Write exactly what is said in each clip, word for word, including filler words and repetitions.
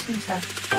Isa.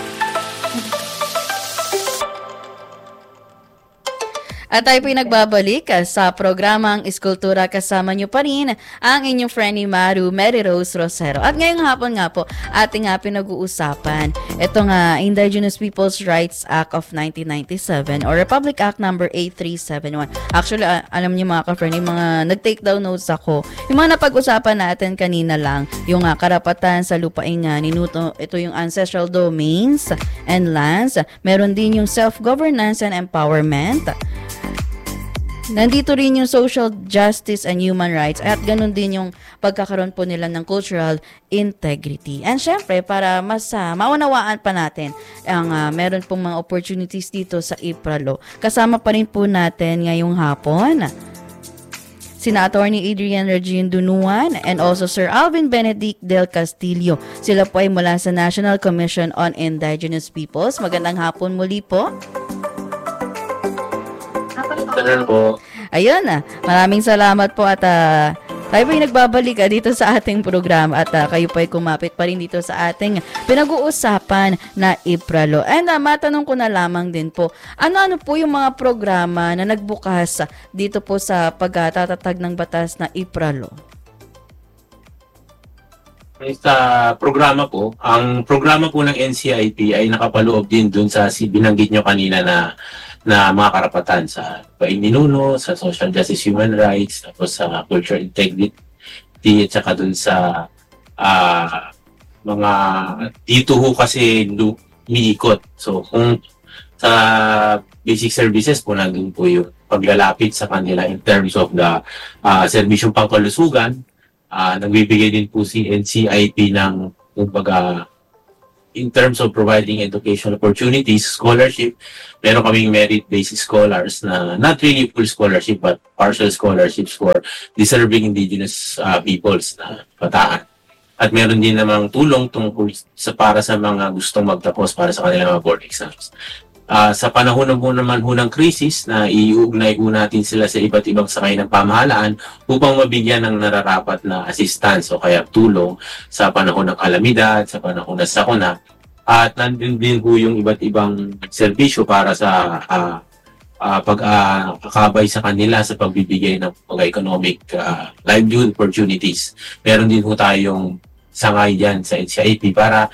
At tayo po'y nagbabalik ah, sa programang Iskultura. Kasama nyo pa rin ang inyong friendly Maru, Mary Rose Rosero. At ngayong hapon nga po, ating nga pinag-uusapan ito nga Indigenous Peoples' Rights Act of nineteen ninety-seven or Republic Act number eight three seven one. Actually, ah, alam niyo mga ka-friendly, mga nag-take down notes ako. Yung mga napag-usapan natin kanina lang, yung uh, karapatan sa lupain nga, ninuto, ito yung ancestral domains and lands. Meron din yung self-governance and empowerment. Nandito rin yung social justice and human rights at ganun din yung pagkakaroon po nila ng cultural integrity. And syempre, para mas uh, maunawaan pa natin ang uh, meron pong mga opportunities dito sa IPRALO. Kasama pa rin po natin ngayong hapon sina Attorney Adrian Regine Dunuan and also Sir Alvin Benedict Del Castillo. Sila po ay mula sa National Commission on Indigenous Peoples. Magandang hapon muli po. Ganun po. Ayun na, maraming salamat po at uh, tayo po'y nagbabalik uh, dito sa ating programa at uh, kayo po'y kumapit pa rin dito sa ating pinag-uusapan na IPRALO. And uh, matanong ko na lamang din po, ano-ano po yung mga programa na nagbukas uh, dito po sa pagtatatag ng batas na IPRALO? Sa programa po, ang programa po ng N C I P ay nakapaloob din dun sa si binanggit nyo kanina na na mga karapatan sa paininuno, sa social justice, human rights, tapos sa cultural integrity, at saka dun sa uh, mga dito ho kasi lumiikot. So kung sa basic services po, nandun po yung paglalapit sa kanila in terms of the uh, serbisyong pangkalusugan. Uh, nagbibigay din po si N C I P ng kumbaga in terms of providing education opportunities, scholarship. Meron kaming merit-based scholars na not really full scholarship but partial scholarships for deserving indigenous uh, peoples na bataan. At meron din namang tulong tungkol sa para sa mga gustong magtapos para sa kanilang mga board exams. Uh, sa panahon po naman ho ng krisis na iuugnay po natin sila sa iba't ibang sakay ng pamahalaan upang mabigyan ng nararapat na assistance o kaya tulong sa panahon ng kalamidad, sa panahon ng sakuna. At nandun din po yung iba't ibang serbisyo para sa uh, uh, pag-akabay uh, sa kanila sa pagbibigay ng mga economic uh, livelihood opportunities. Meron din po tayong sangay dyan sa N C I P para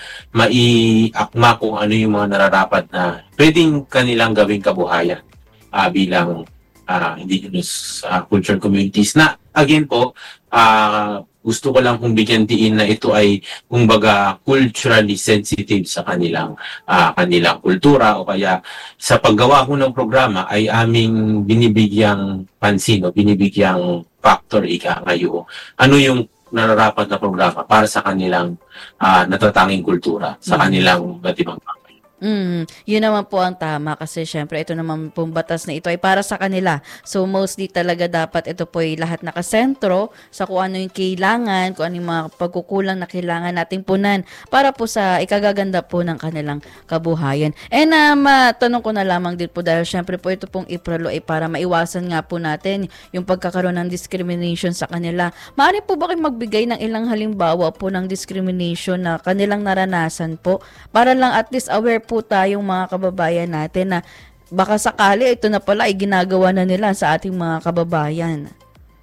maiakma kung ano yung mga nararapat na pwedeng kanilang gawing kabuhayan uh, bilang uh, indigenous uh, cultural communities na again po uh, gusto ko lang kung bigyan diin na ito ay kumbaga culturally sensitive sa kanilang uh, kanilang kultura o kaya sa paggawa ko ng programa ay aming binibigyang pansin o binibigyang factor ika ngayon. Ano yung nararapat na programa para sa kanilang uh, natatanging kultura, sa kanilang iba't ibang bagay. Mm, yun naman po ang tama kasi syempre ito naman pong batas na ito ay para sa kanila. So mostly talaga dapat ito po ay lahat nakasentro sa kung ano yung kailangan, kung ano yung mga pagkukulang na kailangan nating punan para po sa ikagaganda po ng kanilang kabuhayan. And um, uh, tanong ko na lamang din po dahil syempre po ito pong IPRALO ay para maiwasan nga po natin yung pagkakaroon ng discrimination sa kanila. Maaari po ba kayo magbigay ng ilang halimbawa po ng discrimination na kanilang naranasan po para lang at least aware po tayong mga kababayan natin na baka sakali ito na pala ay ginagawa na nila sa ating mga kababayan.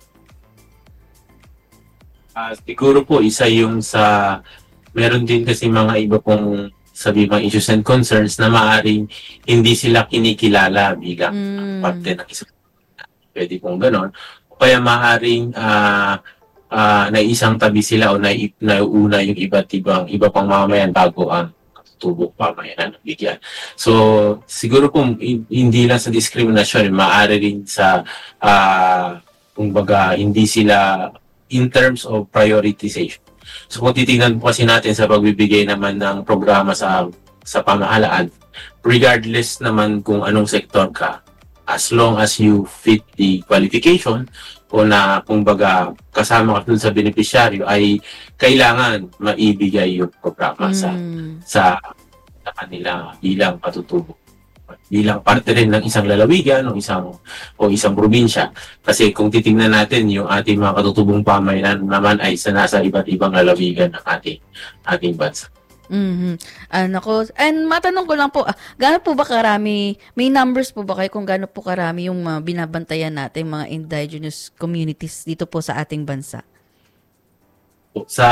Uh, siguro po isa yung sa meron din kasi mga iba pong sabi mga issues and concerns na maaaring hindi sila kinikilala bilang mm. parte ng isang pwede pong ganon. O kaya maaaring uh, uh, naisang tabi sila o naiuna yung iba't ibang iba pang mamamayan bago ang tubok pamayanan ng bigyan. So, siguro kung hindi lang sa discrimination, maaari rin sa, uh, kumbaga, hindi sila in terms of prioritization. So, kung titignan po kasi natin sa pagbibigay naman ng programa sa sa pamahalaan, regardless naman kung anong sektor ka, as long as you fit the qualification, o na kumbaga kasama ka dun sa beneficiaryo ay kailangan maibigay yung programa mm. sa sa sa kanila bilang katutubo, bilang parte rin ng isang lalawigan o isang o isang probinsya. Kasi kung titingnan natin yung ating mga katutubong pamayanan naman ay sa nasa iba't ibang lalawigan ng ating ating bansa. Mhm. Ah, naku, and matanong ko lang po, ah, gaano po ba karami, may numbers po ba kayo kung gaano po karami yung mga binabantayan natin mga indigenous communities dito po sa ating bansa? Sa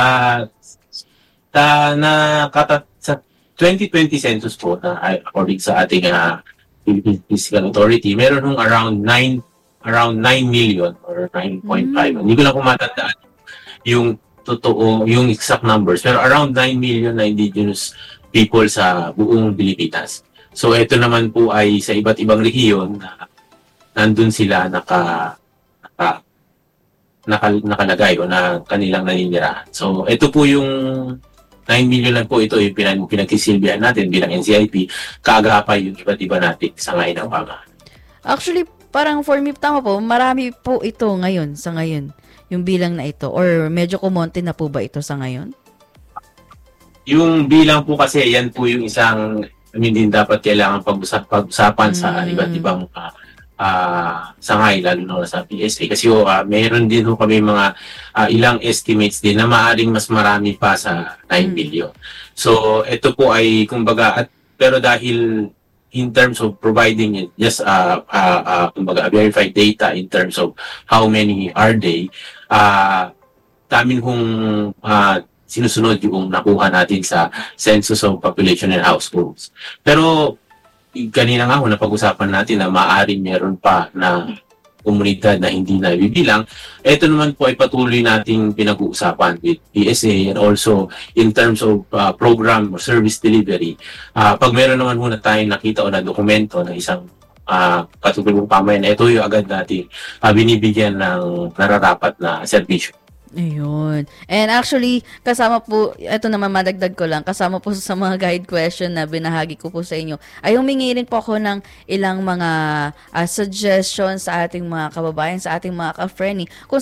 sa nakata sa twenty twenty census po na ay, according sa ating ah, Philippine Physical Authority, meron nung around nine around nine million or nine point five. Hmm. Hindi ko lang kung matandaan yung totoo, yung exact numbers, pero around nine million na indigenous people sa buong Pilipinas. So ito naman po ay sa iba't ibang rehiyon na nandun sila naka, naka, naka nakalagay o na kanilang naninirahan. So ito po yung nine million lang po, ito yung pinag pinagsisilbihan natin bilang N C I P, kaagapay yung iba't iba natin sa ngayon ng pamahalaan. Actually, parang for me, tama po, marami po ito ngayon, sa ngayon, yung bilang na ito. Or medyo kumonti na po ba ito sa ngayon? Yung bilang po kasi, yan po yung isang, I mean, din dapat kailangan pag-usap, pag-usapan sa Mm. iba't ibang uh, uh, sangay, lalo na sa P S A. Kasi oh, uh, meron din ho kami mga uh, ilang estimates din na maaring mas marami pa sa nine Mm. million. So, ito po ay, kumbaga, at, pero dahil in terms of providing it, just uh, uh, uh, kumbaga, verified data in terms of how many are they, uh, tamin kung uh, sinusunod yung nakuha natin sa Census of Population and Households. Pero kanina nga ho, napag-usapan natin na maaaring meron pa na komunidad na hindi na ibibilang. Ito naman po ay patuloy nating pinag-uusapan with P S A and also in terms of uh, program or service delivery. Uh, pag meron naman muna tayong nakita o na dokumento ng isang uh, katutulong pamayan, ito yung agad natin uh, binibigyan ng nararapat na serbisyo. Ayun. And actually, kasama po, ito naman madagdag ko lang, kasama po sa mga guide question na binahagi ko po sa inyo, ay humingi rin po ako ng ilang mga uh, suggestions sa ating mga kababayan, sa ating mga ka-friendly, kung